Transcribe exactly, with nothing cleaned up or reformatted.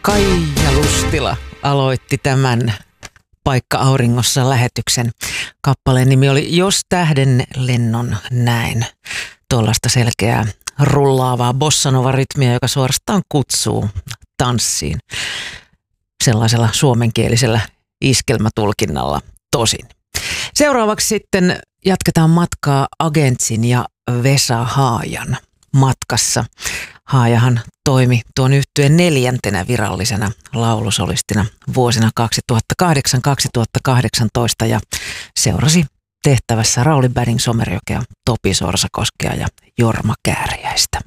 Kaija Lustila aloitti tämän Paikka auringossa lähetyksen. Kappaleen nimi oli Jos tähden lennon näen. Tuollaista selkeää rullaavaa bossanova-rytmiä, joka suorastaan kutsuu tanssiin. Sellaisella suomenkielisellä iskelmätulkinnalla tosin. Seuraavaksi sitten jatketaan matkaa Agentsin ja Vesa Haajan matkassa. Haajahan toimi tuon yhtyeen neljäntenä virallisena laulusolistina vuosina kaksituhattakahdeksan kaksituhattakahdeksantoista ja seurasi tehtävässä Rauli Bading Somerjokea, Topi Sorsakoskea ja Jorma Kääriäistä.